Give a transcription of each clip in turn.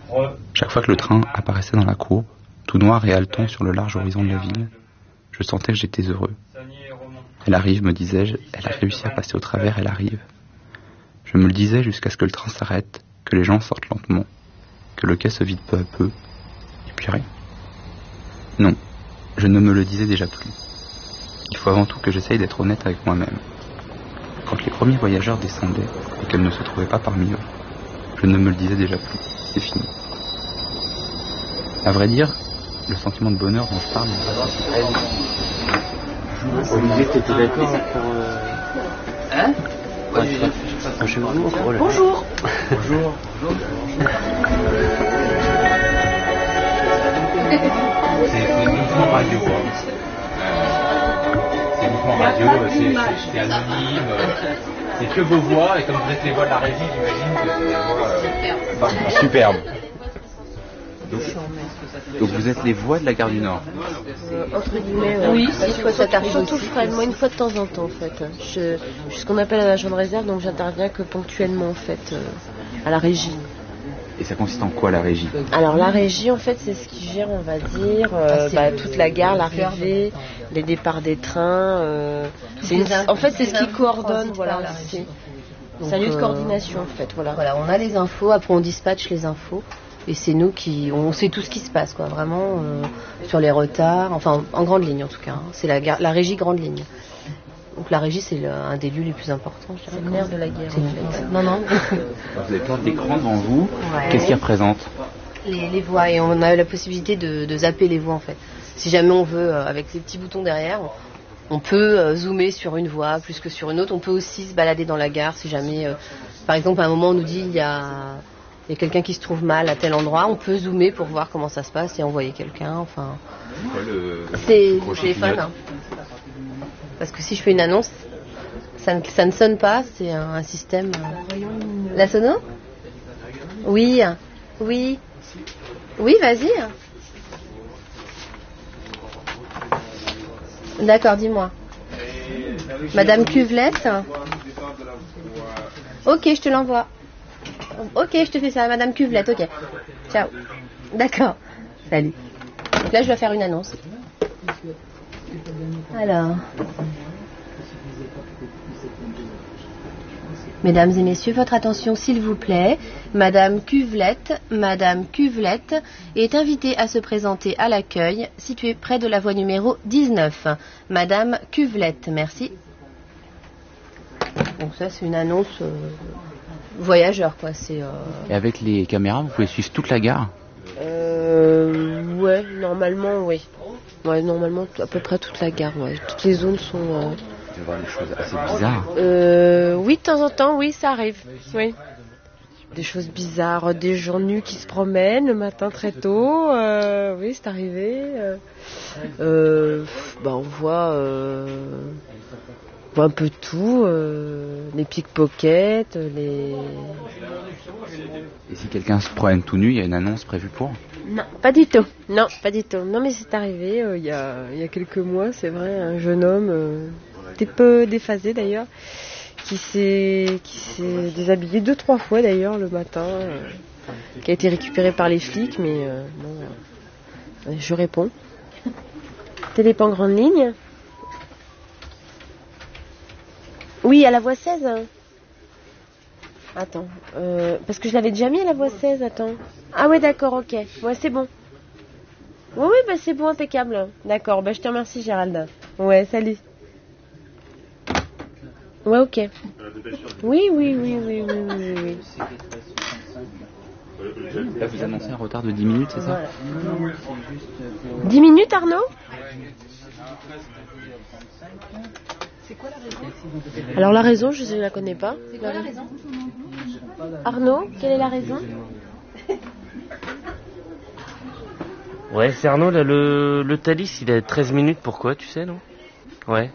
Chaque fois que le train apparaissait dans la courbe, tout noir et haletant sur le large horizon de la ville, je sentais que j'étais heureux. Elle arrive, me disais-je, elle a réussi à passer au travers, elle arrive. Je me le disais jusqu'à ce que le train s'arrête, que les gens sortent lentement, que le quai se vide peu à peu, et puis rien. Non, je ne me le disais déjà plus. Il faut avant tout que j'essaye d'être honnête avec moi-même. Quand les premiers voyageurs descendaient et qu'elle ne se trouvait pas parmi eux, je ne me le disais déjà plus. C'est fini. À vrai dire, le sentiment de bonheur dont je parle... Olivier, t'étais d'accord pour... Hein? Bonjour. Bonjour. Bonjour. C'est uniquement radio. C'est uniquement radio, c'est anonyme. C'est que vos voix, et comme vous êtes les voix de la régie, j'imagine que c'est des voix superbes. Donc vous êtes les voix de la gare du Nord. Entre guillemets, oui. Ça t'arrive surtout moi une fois de temps en temps en fait. Je suis ce qu'on appelle un agent de réserve, donc j'interviens que ponctuellement en fait à la régie. Et ça consiste en quoi la régie? Alors la régie en fait c'est ce qui gère on va dire toute la gare, l'arrivée, les départs des trains. En fait c'est ce qui coordonne voilà. C'est un lieu de coordination en fait voilà. On a les infos, après on dispatche les infos. Et c'est nous on sait tout ce qui se passe, quoi, vraiment, sur les retards, enfin, en grande ligne en tout cas. Hein. C'est la régie grande ligne. Donc la régie, c'est un des lieux les plus importants. C'est le nerf de la guerre. En fait. Non. Vous avez plein d'écrans devant vous. Ouais. Qu'est-ce qu'ils représentent? Les voix, et on a la possibilité de zapper les voix, en fait. Si jamais on veut, avec ces petits boutons derrière, on peut zoomer sur une voie plus que sur une autre. On peut aussi se balader dans la gare si jamais, par exemple, à un moment, on nous dit il y a quelqu'un qui se trouve mal à tel endroit, on peut zoomer pour voir comment ça se passe et envoyer quelqu'un. Enfin, c'est le téléphone. Hein. Parce que si je fais une annonce, ça ne sonne pas, c'est un système. La sono? Oui, vas-y. D'accord, dis-moi. Madame Cuvelette. Ok, je te l'envoie. Ok, je te fais ça, Madame Cuvelette, ok. Ciao. D'accord. Salut. Donc là, je dois faire une annonce. Alors. Mesdames et messieurs, votre attention s'il vous plaît. Madame Cuvelette est invitée à se présenter à l'accueil, situé près de la voie numéro 19. Madame Cuvelette, merci. Donc ça, c'est une annonce... voyageurs quoi, c'est. Et avec les caméras, vous pouvez suivre toute la gare? Ouais, normalement, oui. Ouais, normalement, à peu près toute la gare, ouais. Toutes les zones sont. Vous allez voir des choses assez bizarres. Oui, de temps en temps, oui, ça arrive. Oui. Des choses bizarres, des gens nus qui se promènent le matin très tôt. Oui, c'est arrivé. On voit. Un peu tout, les pickpockets, les... Et si quelqu'un se promène tout nu, il y a une annonce prévue pour? Non, pas du tout. Non, mais c'est arrivé il y a quelques mois, c'est vrai, un jeune homme, un peu déphasé d'ailleurs, qui s'est déshabillé 2-3 fois d'ailleurs le matin, qui a été récupéré par les flics, mais je réponds. Télé en grande ligne. Oui, à la voie 16. Attends, parce que je l'avais déjà mis à la voie 16, attends. Ah ouais, d'accord, ok. Ouais, c'est bon. Oui, c'est bon, impeccable. D'accord, je te remercie, Gérald. Ouais, salut. Ouais, ok. Oui. Là, vous annoncez un retard de 10 minutes, c'est ça? 10 minutes, Arnaud? C'est quoi la raison? Alors la raison, je ne la connais pas. C'est quoi la raison? Arnaud, quelle est la raison? Ouais, c'est Arnaud, là, le Thalys, il a 13 minutes, pourquoi, tu sais, non? Ouais.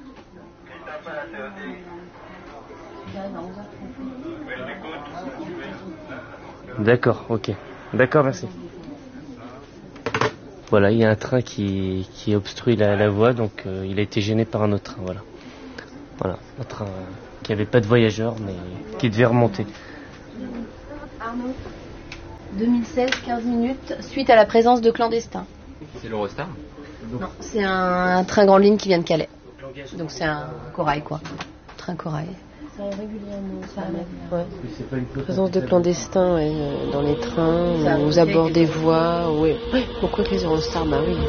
D'accord, ok. D'accord, merci. Voilà, il y a un train qui obstrue la voie, donc il a été gêné par un autre train, voilà. Voilà, un train qui n'avait pas de voyageurs, mais qui devait remonter. Arnaud, 2016, 15 minutes, suite à la présence de clandestins. C'est l'Eurostar? Non, c'est un train grande ligne qui vient de Calais. Donc c'est un corail, quoi. Train corail. Ça régulièrement, ça ouais. Présence de clandestins dans les trains, aux abords des voies. Oui. Pourquoi que les Eurostars? Bah oui.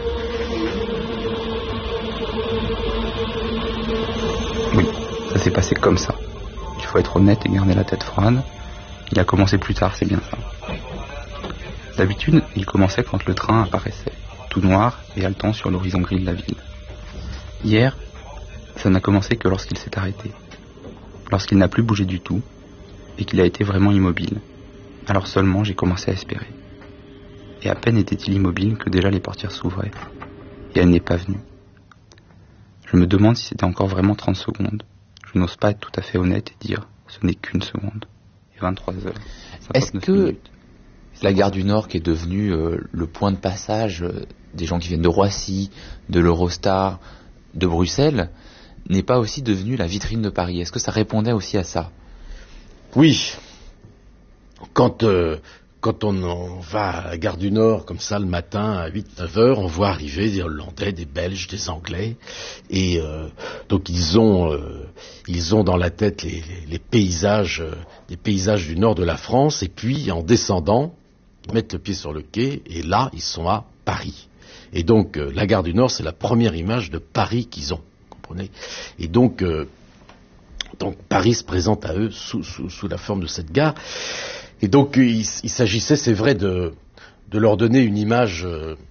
Oui, ça s'est passé comme ça. Il faut être honnête et garder la tête froide. Il a commencé plus tard, c'est bien ça. D'habitude, il commençait quand le train apparaissait, tout noir et haletant sur l'horizon gris de la ville. Hier, ça n'a commencé que lorsqu'il s'est arrêté. Lorsqu'il n'a plus bougé du tout, et qu'il a été vraiment immobile. Alors seulement j'ai commencé à espérer. Et à peine était-il immobile que déjà les portières s'ouvraient. Et elle n'est pas venue. Je me demande si c'était encore vraiment 30 secondes. Je n'ose pas être tout à fait honnête et dire ce n'est qu'une seconde. Et 23 heures. Est-ce que minutes. La gare du Nord, qui est devenue le point de passage des gens qui viennent de Roissy, de l'Eurostar, de Bruxelles, n'est pas aussi devenue la vitrine de Paris? Est-ce que ça répondait aussi à ça? Oui. Quand on en va à la gare du Nord, comme ça, le matin, à 8-9 heures, on voit arriver des Hollandais, des Belges, des Anglais. Et donc ils ont dans la tête les paysages, les paysages du nord de la France. Et puis, en descendant, ils mettent le pied sur le quai, et là, ils sont à Paris. Et donc, la gare du Nord, c'est la première image de Paris qu'ils ont. Vous comprenez ? Et donc Paris se présente à eux sous la forme de cette gare. Et donc, il s'agissait, c'est vrai, de leur donner une image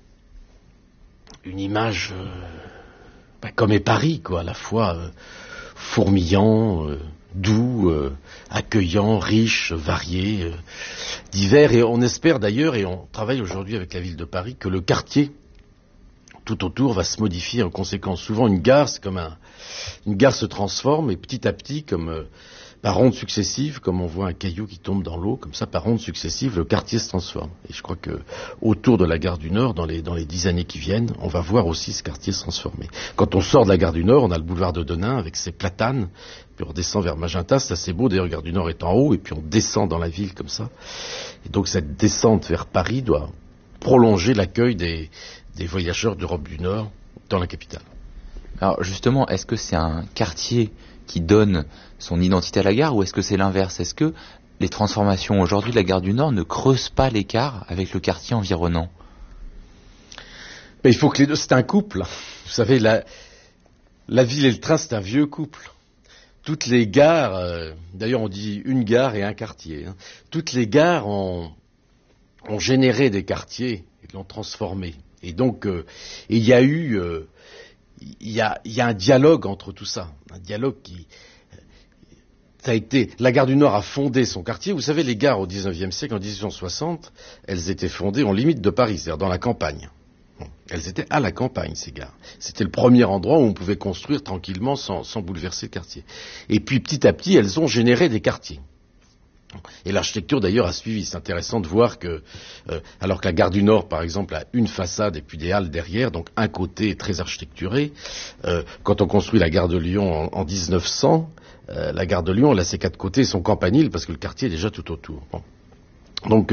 comme est Paris, quoi, à la fois fourmillant, doux, accueillant, riche, varié, divers. Et on espère d'ailleurs, et on travaille aujourd'hui avec la ville de Paris, que le quartier tout autour va se modifier en conséquence. Souvent, une gare, c'est comme une gare se transforme, et petit à petit, comme par rondes successives, comme on voit un caillou qui tombe dans l'eau, comme ça, par rondes successives, le quartier se transforme. Et je crois que autour de la gare du Nord, dans les 10 années qui viennent, on va voir aussi ce quartier se transformer. Quand on sort de la gare du Nord, on a le boulevard de Denain avec ses platanes, puis on descend vers Magenta, c'est assez beau, d'ailleurs, la gare du Nord est en haut, et puis on descend dans la ville comme ça. Et donc cette descente vers Paris doit prolonger l'accueil des voyageurs d'Europe du Nord dans la capitale. Alors justement, est-ce que c'est un quartier qui donne son identité à la gare, ou est-ce que c'est l'inverse? Est-ce que les transformations aujourd'hui de la gare du Nord ne creusent pas l'écart avec le quartier environnant? Mais il faut que les deux, c'est un couple. Vous savez, la ville et le train, c'est un vieux couple. Toutes les gares, d'ailleurs on dit une gare et un quartier, hein. Toutes les gares ont généré des quartiers et l'ont transformé. Et donc, il y a eu... Il y a un dialogue entre tout ça, un dialogue qui... Ça a été, la gare du Nord a fondé son quartier. Vous savez, les gares au 19e siècle, en 1860, elles étaient fondées en limite de Paris, c'est-à-dire dans la campagne. Elles étaient à la campagne, ces gares. C'était le premier endroit où on pouvait construire tranquillement sans bouleverser le quartier. Et puis, petit à petit, elles ont généré des quartiers. Et l'architecture d'ailleurs a suivi. C'est intéressant de voir que, alors que la gare du Nord, par exemple, a une façade et puis des halles derrière, donc un côté très architecturé, quand on construit la gare de Lyon en 1900, la gare de Lyon, elle a ses quatre côtés, son campanile, parce que le quartier est déjà tout autour. Bon. Donc,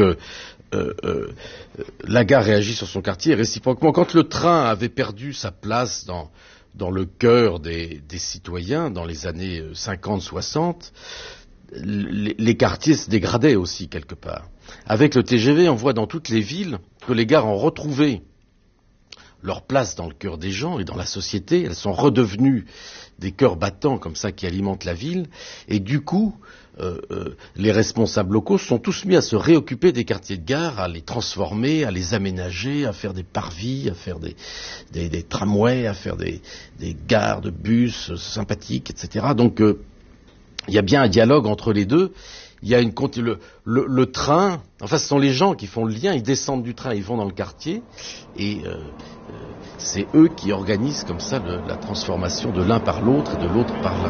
la gare réagit sur son quartier réciproquement. Quand le train avait perdu sa place dans le cœur des citoyens, dans les années 50-60, les quartiers se dégradaient aussi quelque part. Avec le TGV, on voit dans toutes les villes que les gares ont retrouvé leur place dans le cœur des gens et dans la société. Elles sont redevenues des cœurs battants comme ça qui alimentent la ville. Et du coup, les responsables locaux sont tous mis à se réoccuper des quartiers de gare, à les transformer, à les aménager, à faire des parvis, à faire des tramways, à faire des gares de bus sympathiques, etc. Donc, il y a bien un dialogue entre les deux. Il y a le train, enfin ce sont les gens qui font le lien, ils descendent du train, ils vont dans le quartier, et c'est eux qui organisent comme ça la transformation de l'un par l'autre et de l'autre par l'un.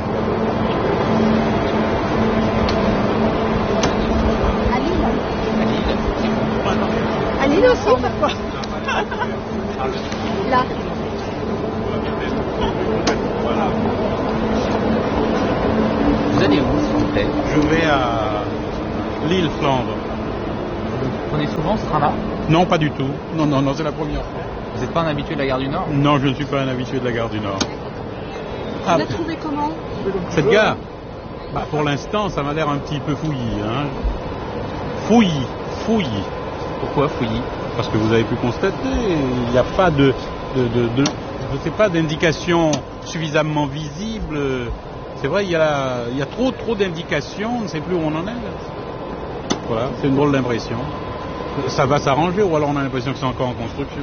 À Lille aussi, pourquoi? Là. Vous allez où, s'il vous plaît? Je vais à Lille-Flandre. Vous prenez souvent ce train-là? Non, pas du tout. Non, c'est la première fois. Vous n'êtes pas un habitué de la gare du Nord? Non, je ne suis pas un habitué de la gare du Nord. Vous la trouvez comment? Cette gare, pour l'instant, ça m'a l'air un petit peu fouillis. Hein. Fouillis. Pourquoi fouillis? Parce que vous avez pu constater, il n'y a pas je sais pas, d'indications suffisamment visibles. C'est vrai, il y a trop d'indications, on ne sait plus où on en est. Voilà, c'est une drôle d'impression. Ça va s'arranger ou alors on a l'impression que c'est encore en construction.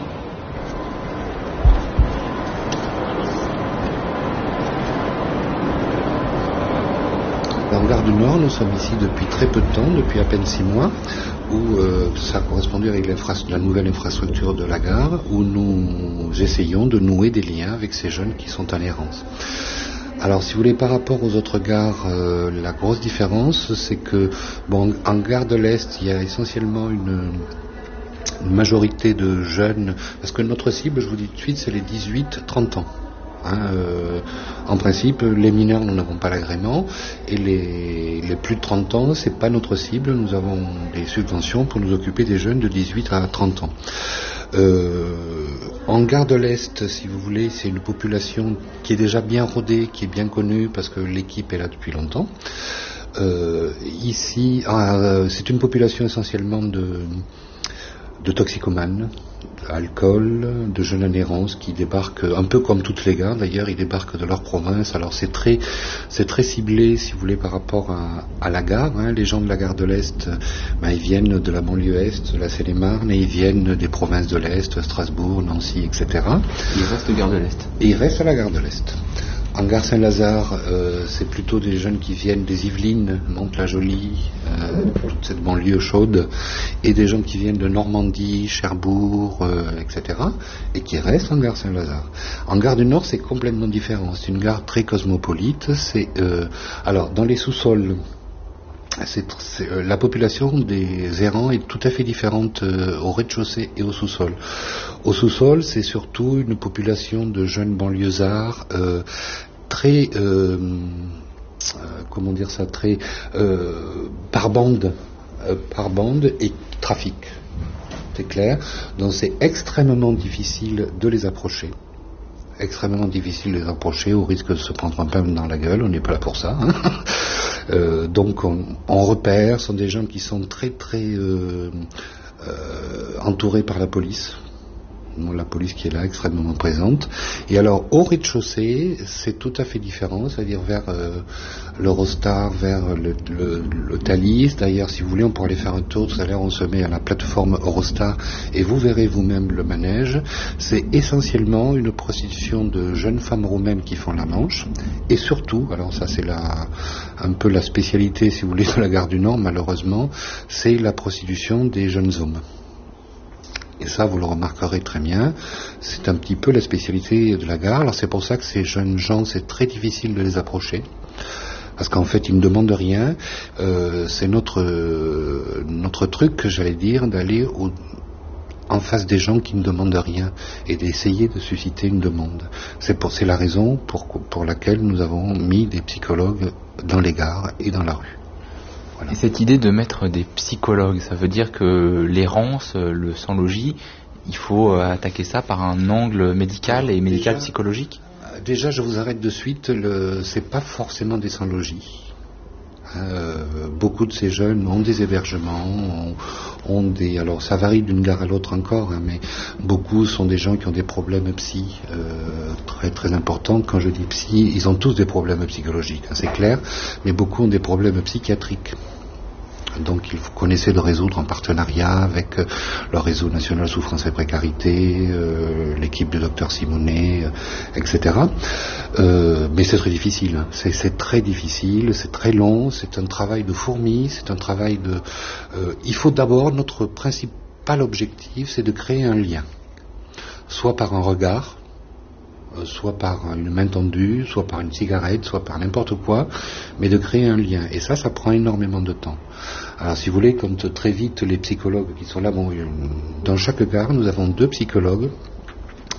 En gare du Nord, nous sommes ici depuis très peu de temps, depuis à peine 6 mois, où ça a correspondu avec la nouvelle infrastructure de la gare, où nous essayons de nouer des liens avec ces jeunes qui sont en errance. Alors, si vous voulez, par rapport aux autres gares, la grosse différence, c'est que, en gare de l'Est, il y a essentiellement une majorité de jeunes, parce que notre cible, je vous dis tout de suite, c'est les 18-30 ans. En principe, les mineurs, nous n'avons pas l'agrément, et les plus de 30 ans, c'est pas notre cible. Nous avons des subventions pour nous occuper des jeunes de 18 à 30 ans. En gare de l'Est, si vous voulez, c'est une population qui est déjà bien rodée, qui est bien connue, parce que l'équipe est là depuis longtemps. Ici, c'est une population essentiellement de toxicomanes, alcool, de jeunes en errance qui débarquent, un peu comme toutes les gares d'ailleurs, ils débarquent de leur province. Alors c'est très ciblé, si vous voulez, par rapport à la gare. Les gens de la gare de l'Est, ils viennent de la banlieue Est, de la Seine-et-Marne, et ils viennent des provinces de l'Est, Strasbourg, Nancy, etc. Ils restent gare de l'Est. Et ils restent à la gare de l'Est. En gare Saint-Lazare, c'est plutôt des jeunes qui viennent des Yvelines, Mantes-la-Jolie, toute cette banlieue chaude, et des gens qui viennent de Normandie, Cherbourg, etc., et qui restent en gare Saint-Lazare. En gare du Nord, c'est complètement différent. C'est une gare très cosmopolite. Alors, dans les sous-sols, la population des errants est tout à fait différente au rez-de-chaussée et au sous-sol. Au sous-sol, c'est surtout une population de jeunes banlieusards très, par bande et trafic. C'est clair. Donc c'est extrêmement difficile de les approcher. Au risque de se prendre un pain dans la gueule. On n'est pas là pour ça. Donc on repère, sont des gens qui sont très entourés par la police. La police qui est là, extrêmement présente. Et alors, au rez-de-chaussée, c'est tout à fait différent, c'est-à-dire vers l'Eurostar, vers le Thalys. D'ailleurs, si vous voulez, on pourra aller faire un tour. Tout à l'heure, on se met à la plateforme Eurostar et vous verrez vous-même le manège. C'est essentiellement une prostitution de jeunes femmes roumaines qui font la manche. Et surtout, alors ça c'est un peu la spécialité, si vous voulez, de la gare du Nord, malheureusement, c'est la prostitution des jeunes hommes. Et ça, vous le remarquerez très bien, c'est un petit peu la spécialité de la gare. Alors c'est pour ça que ces jeunes gens, c'est très difficile de les approcher, parce qu'en fait, ils ne demandent rien. C'est notre truc, j'allais dire, d'aller en face des gens qui ne demandent rien et d'essayer de susciter une demande. C'est la raison pour laquelle nous avons mis des psychologues dans les gares et dans la rue. Voilà. Et cette idée de mettre des psychologues, ça veut dire que l'errance, le sans-logis, il faut attaquer ça par un angle médical et médical-psychologique? Déjà, je vous arrête de suite, c'est pas forcément des sans-logis. Beaucoup de ces jeunes ont des hébergements, alors ça varie d'une gare à l'autre encore, mais beaucoup sont des gens qui ont des problèmes psy très très importants. Quand je dis psy, ils ont tous des problèmes psychologiques, c'est clair, mais beaucoup ont des problèmes psychiatriques. Donc il faut qu'on essaie de résoudre en partenariat avec le réseau national souffrance et précarité, l'équipe de Dr Simonet, etc. Mais c'est très difficile, c'est très difficile, c'est très long, c'est un travail de fourmi, c'est un travail il faut d'abord, notre principal objectif, c'est de créer un lien, soit par un regard, soit par une main tendue, soit par une cigarette, soit par n'importe quoi, mais de créer un lien. Et ça prend énormément de temps. Alors si vous voulez, quand très vite les psychologues qui sont là, dans chaque gare, nous avons 2 psychologues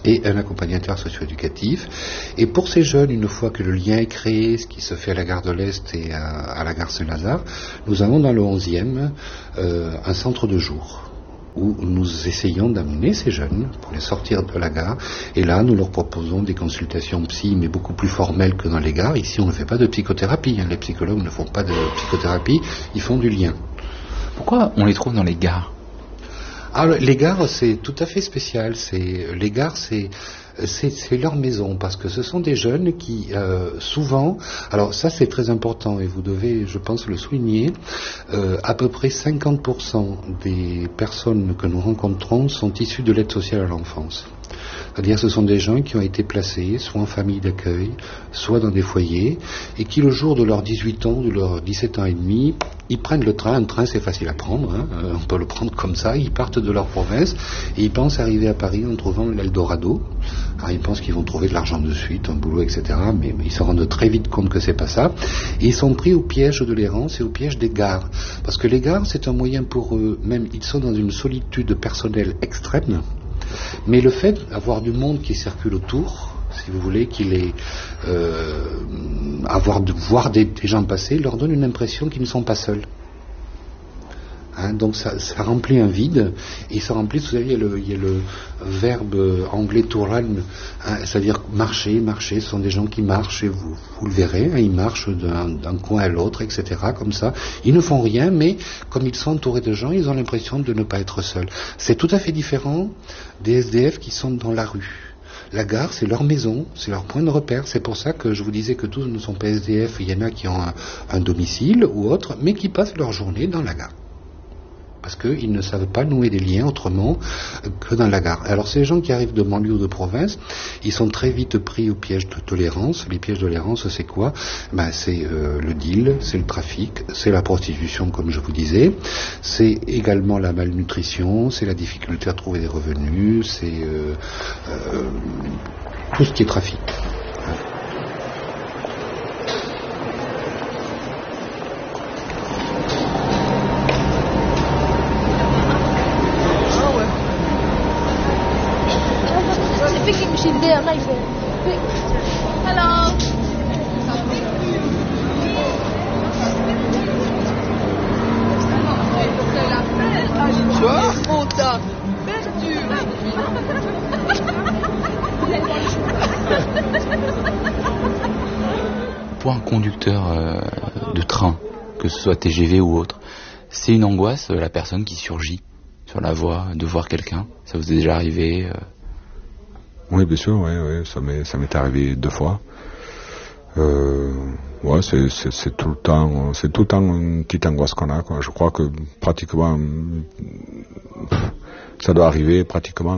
et un accompagnateur socio-éducatif. Et pour ces jeunes, une fois que le lien est créé, ce qui se fait à la gare de l'Est et à la gare Saint-Lazare, nous avons dans le 11e un centre de jour où nous essayons d'amener ces jeunes pour les sortir de la gare. Et là, nous leur proposons des consultations psy, mais beaucoup plus formelles que dans les gares. Ici, on ne fait pas de psychothérapie. Les psychologues ne font pas de psychothérapie, ils font du lien. Pourquoi on les trouve dans les gares ? Alors, les gares, c'est tout à fait spécial. Les gares, c'est leur maison, parce que ce sont des jeunes qui, souvent, alors ça c'est très important et vous devez, je pense, le souligner, à peu près 50% des personnes que nous rencontrons sont issues de l'aide sociale à l'enfance. C'est-à-dire ce sont des gens qui ont été placés soit en famille d'accueil, soit dans des foyers, et qui le jour de leurs 18 ans, de leurs 17 ans et demi, ils prennent le train. Un train c'est facile à prendre, on peut le prendre comme ça, ils partent de leur province, et ils pensent arriver à Paris en trouvant l'Eldorado. Alors ils pensent qu'ils vont trouver de l'argent de suite, un boulot, etc. Mais ils se rendent très vite compte que c'est pas ça. Et ils sont pris au piège de l'errance et au piège des gares. Parce que les gares, c'est un moyen pour eux, même ils sont dans une solitude personnelle extrême. Mais le fait d'avoir du monde qui circule autour, si vous voulez, voir des gens passer, leur donne une impression qu'ils ne sont pas seuls. Donc ça remplit un vide, et ça remplit, vous savez, il y a le verbe anglais to run, c'est-à-dire marcher, ce sont des gens qui marchent, et vous le verrez, ils marchent d'un coin à l'autre, etc., comme ça. Ils ne font rien, mais comme ils sont entourés de gens, ils ont l'impression de ne pas être seuls. C'est tout à fait différent des SDF qui sont dans la rue. La gare, c'est leur maison, c'est leur point de repère. C'est pour ça que je vous disais que tous ne sont pas SDF, il y en a qui ont un domicile ou autre, mais qui passent leur journée dans la gare. Parce qu'ils ne savent pas nouer des liens autrement que dans la gare. Alors ces gens qui arrivent de banlieue ou de province, ils sont très vite pris au piège de tolérance. Les pièges de tolérance, c'est quoi ? C'est le deal, c'est le trafic, c'est la prostitution, comme je vous disais, c'est également la malnutrition, c'est la difficulté à trouver des revenus, c'est tout ce qui est trafic. Pour un conducteur de train, que ce soit TGV ou autre, c'est une angoisse, la personne qui surgit sur la voie, de voir quelqu'un. Ça vous est déjà arrivé Oui, bien sûr, oui, ça m'est arrivé 2 fois. C'est tout le temps une petite angoisse qu'on a, quoi. Je crois que pratiquement ça doit arriver pratiquement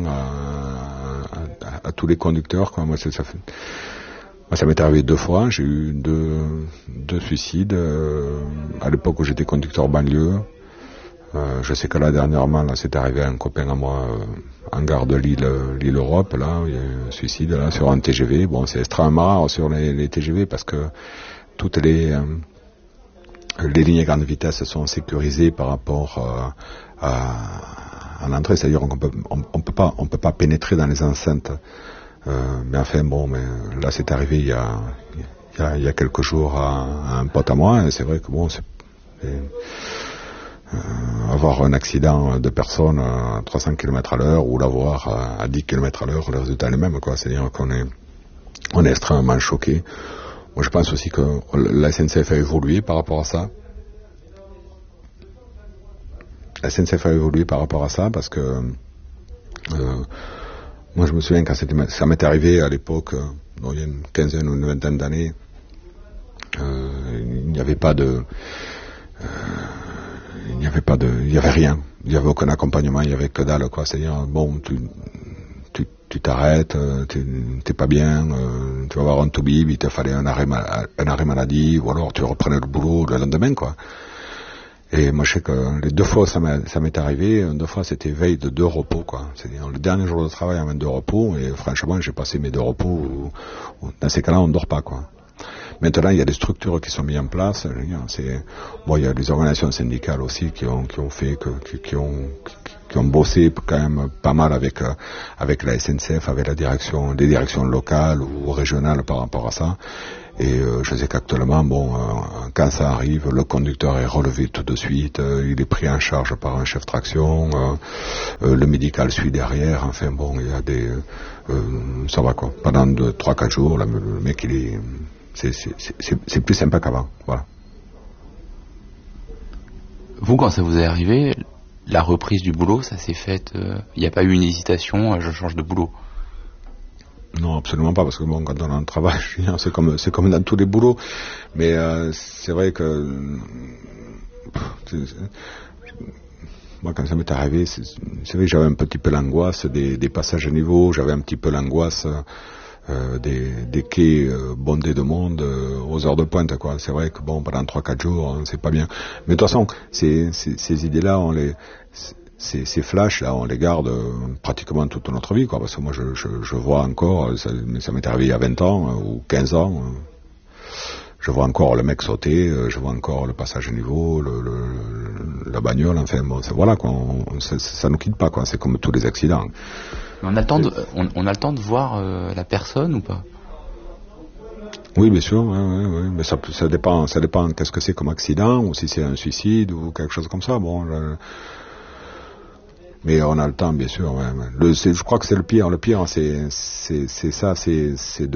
à tous les conducteurs, quoi. Moi, ça m'est arrivé 2 fois. J'ai eu deux suicides à l'époque où j'étais conducteur banlieue. Je sais que là dernièrement, c'est arrivé à un copain à moi en gare de Lille Europe. Là, il y a eu un suicide là sur un TGV. Bon, c'est extrêmement rare sur les TGV parce que toutes les lignes à grande vitesse sont sécurisées par rapport à l'entrée, c'est-à-dire on peut pas pénétrer dans les enceintes. Mais enfin bon, là c'est arrivé il y a quelques jours à un pote à moi, et c'est vrai que bon, avoir un accident de personne à 300 km à l'heure ou l'avoir à 10 km à l'heure, le résultat est le même, quoi. C'est-à-dire qu'on est extrêmement choqué. Moi je pense aussi que la SNCF a évolué par rapport à ça. La SNCF a évolué par rapport à ça parce que moi je me souviens quand ça m'est arrivé à l'époque, il y a une quinzaine ou une vingtaine d'années, il n'y avait rien, il n'y avait aucun accompagnement, il n'y avait que dalle, quoi. C'est-à-dire, bon, tu t'arrêtes, t'es pas bien, tu vas voir un toubib, il te fallait un arrêt maladie, ou alors tu reprenais le boulot le lendemain, quoi. Et moi je sais que les 2 fois ça m'est arrivé, 2 fois c'était veille de 2 repos, quoi. C'est-à-dire le dernier jour de travail en 2 repos, et franchement j'ai passé mes 2 repos où dans ces cas-là on ne dort pas, quoi. Maintenant, il y a des structures qui sont mises en place. Il y a des organisations syndicales aussi qui ont bossé quand même pas mal avec la SNCF, avec des directions locales ou régionales par rapport à ça. Et je sais qu'actuellement, quand ça arrive, le conducteur est relevé tout de suite, il est pris en charge par un chef traction, le médical suit derrière. Enfin il y a ça va quoi. Pendant 3-4 jours, le mec c'est plus sympa qu'avant. Voilà. Vous, quand ça vous est arrivé, la reprise du boulot, ça s'est fait. Il n'y a pas eu une hésitation, je change de boulot. Non, absolument pas, parce que quand on a un travail, c'est comme dans tous les boulots. Mais c'est vrai que moi, quand ça m'est arrivé, c'est vrai que j'avais un petit peu l'angoisse des passages à niveau, j'avais un petit peu l'angoisse des quais bondés de monde aux heures de pointe, quoi. C'est vrai que pendant 3-4 jours, c'est pas bien. Mais de toute façon, ces idées-là, ces flashs là, on les garde pratiquement toute notre vie, quoi, parce que moi je vois encore, ça m'est arrivé il y a 20 ans ou 15 ans, je vois encore le mec sauter, je vois encore le passage à niveau, la bagnole, enfin voilà quoi, ça nous quitte pas, quoi, c'est comme tous les accidents. Mais on a le temps de voir la personne ou pas? Oui, bien sûr, ouais, mais ça dépend qu'est-ce que c'est comme accident, ou si c'est un suicide ou quelque chose comme ça, mais on a le temps, bien sûr. Ouais. Je crois que c'est le pire. Le pire, c'est ça, c'est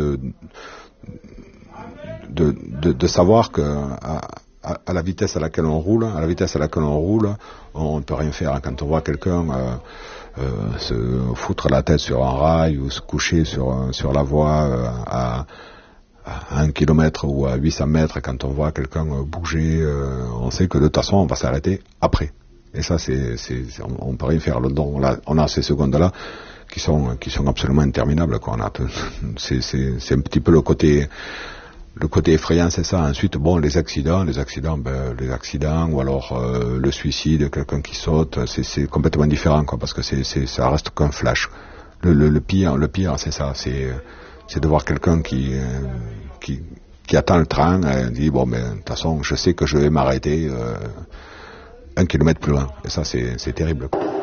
de savoir que à la vitesse à laquelle on roule, on ne peut rien faire. Quand on voit quelqu'un se foutre la tête sur un rail ou se coucher sur la voie à 1 kilomètre ou à 800 mètres, quand on voit quelqu'un bouger, on sait que de toute façon, on va s'arrêter après. Et ça, on peut rien faire. On a ces secondes-là qui sont absolument interminables, quoi. C'est un petit peu le côté effrayant, c'est ça. Ensuite, les accidents, ou alors le suicide, quelqu'un qui saute, c'est complètement différent, quoi, parce que ça reste qu'un flash. Le pire, c'est ça, c'est de voir quelqu'un qui attend le train et dit de toute façon, je sais que je vais m'arrêter 1 kilomètre plus loin. Et ça, c'est terrible, quoi.